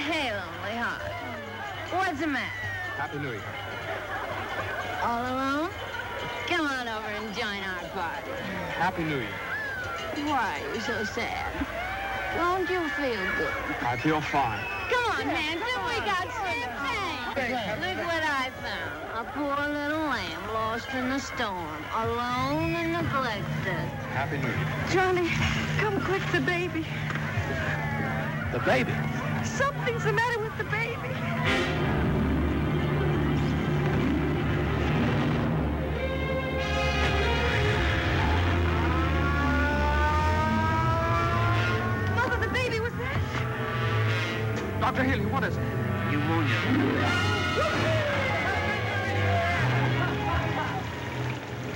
hey, lonely heart. What's the matter? Happy New Year. All alone? Come on over and join our party. Happy New Year. Why are you so sad? Don't you feel good? I feel fine. Come on, Hanson, we got champagne. Look what I found. A poor little lamb lost in the storm, alone and neglected. Happy New Year. Johnny, come quick, the baby. The baby. Something's the matter with the baby. Mother, the baby was there. Dr. Haley, what is it? Pneumonia.